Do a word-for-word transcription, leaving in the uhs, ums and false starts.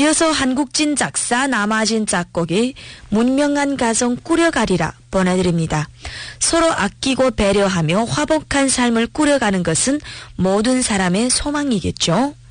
이어서 한국진 작사 남아진 작곡이 문명한 가정 꾸려가리라 보내드립니다. 서로 아끼고 배려하며 화복한 삶을 꾸려가는 것은 모든 사람의 소망이겠죠.